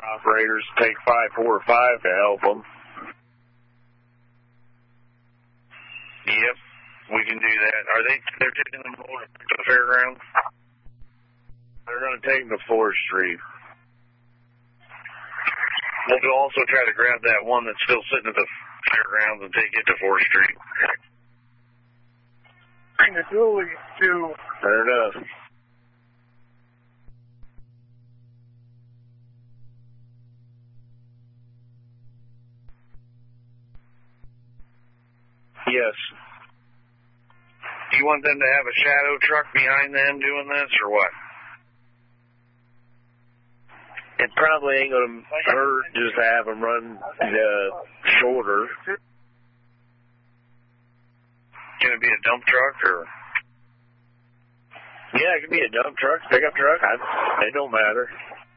operators take 545 to help them. Yep, we can do that. They're taking them over to the fairgrounds? They're going to take them to 4th Street. We'll also try to grab that one that's still sitting at the fairgrounds and take it to 4th Street. Bring the dually to... Fair enough. Yes. You want them to have a shadow truck behind them doing this, or what? It probably ain't going to hurt just to have them run shorter. Can it be a dump truck, or? Yeah, it could be a dump truck, pickup truck. It don't matter.